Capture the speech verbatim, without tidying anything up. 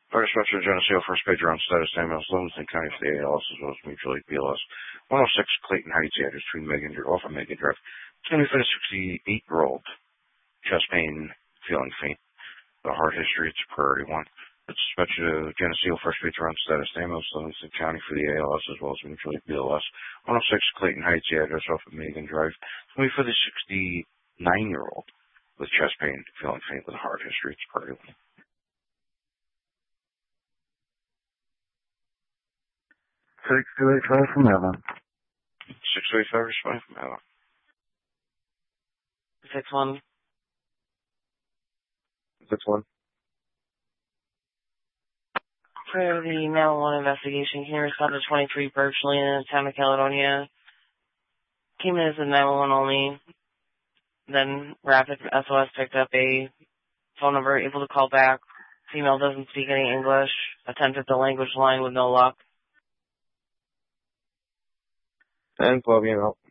Fire dispatcher Geneseo, first pager on status, ambulance, Livingston County for the A L S as well as mutual aid B L S. one oh six Clayton Heights, address between Megan, off of Megan Drive. It's going to be for the sixty-eight-year-old. Chest pain, feeling faint. The heart history, it's a priority one. Let's dispatch to Geneseo, first pager on status, ambulance, Livingston County for the A L S as well as mutual aid B L S. one oh six Clayton Heights, address off of Megan Drive. It's going to be for the sixty-nine-year-old with chest pain, feeling faint with a heart history, it's a priority one. six two eight five from Evan. six two eight five respond from Evan. six one. six one. For the nine one one investigation, can you respond to twenty-three Birch Lane in the town of Caledonia? Came in as a nine one one only. Then Rapid S O S picked up a phone number, able to call back. Female doesn't speak any English. Attempted the language line with no luck. And twelve, you know.